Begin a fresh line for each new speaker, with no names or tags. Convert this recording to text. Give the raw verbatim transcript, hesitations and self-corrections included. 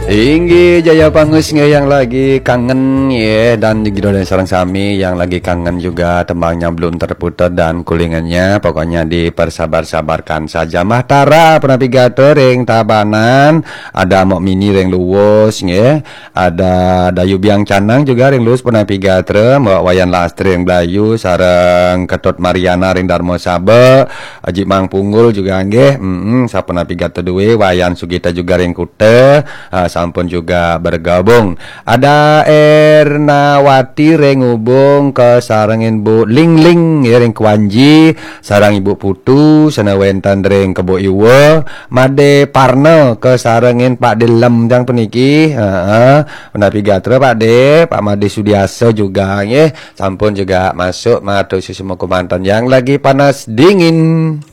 Tinggi Jaya Pangus nge yang lagi kangen ya, dan juga dan sarang sami yang lagi kangen juga tembangnya belum terputar dan kulingannya pokoknya dipersabar-sabarkan saja. Mahtara penavigator ring tabanan, ada Mok Mini ring luwus ya, ada Dayu Biang Canang juga ring luwus penavigator, Mbak Wayan Lastri ring Blayu sareng Ketut Mariana ring Darmo Sabe, Aji Mang Punggul juga nggih, heeh, sa penavigator duwe Wayan Sugita juga ring Kute. Uh, sampun juga bergabung. Ada Ernawati reng hubung ke sarangin Bu Ling Ling ya ring Kwanji, sarang Ibu Putu senawentan ring Kebo Iwo, Made Parno ke sarangin Pak Delem jang peniki, heeh, navigator Pak De, Pak Made Sudiaso juga ya, sampun juga masuk matur semua komandan yang lagi panas dingin.